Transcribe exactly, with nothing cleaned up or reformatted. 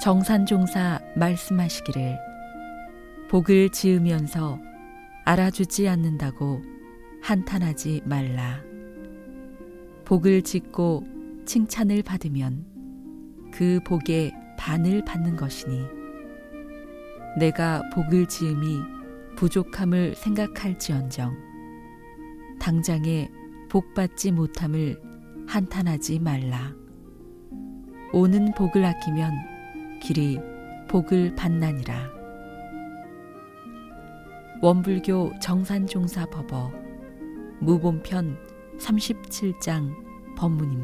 정산종사 말씀하시기를 복을 지으면서 알아주지 않는다고 한탄하지 말라. 복을 짓고 칭찬을 받으면 그 복의 반을 받는 것이니 내가 복을 지음이 부족함을 생각할지언정 당장에 복받지 못함을 한탄하지 말라. 오는 복을 아끼면 길이 복을 받나니라. 원불교 정산종사 법어 무본편 삼십칠 장 법문입니다.